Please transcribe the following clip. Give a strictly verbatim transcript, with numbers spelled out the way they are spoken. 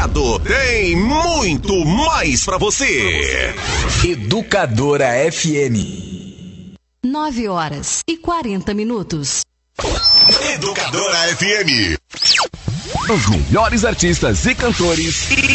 ligado, tem muito mais pra você. Educadora F M. nove horas e quarenta minutos. Educadora F M. Os melhores artistas e cantores